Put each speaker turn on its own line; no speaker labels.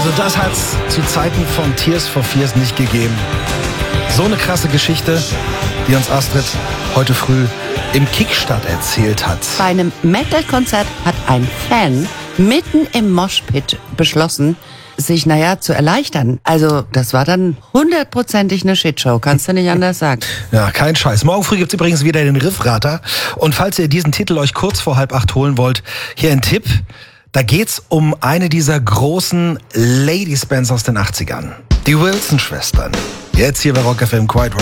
Also das hat's zu Zeiten von Tears for Fears nicht gegeben. So eine krasse Geschichte, die uns Astrid heute früh im Kickstart erzählt hat.
Bei einem Metal-Konzert hat ein Fan mitten im Moshpit beschlossen, sich, zu erleichtern. Also, das war dann 100%ig eine Shitshow, kannst du nicht anders sagen.
Ja, kein Scheiß. Morgen früh gibt's übrigens wieder den Riffrater. Und falls ihr diesen Titel euch kurz vor 7:30 holen wollt, hier ein Tipp. Da geht's um eine dieser großen Ladies-Bands aus den 80ern. Die Wilson-Schwestern. Jetzt hier bei Rock FM Quiet Riot.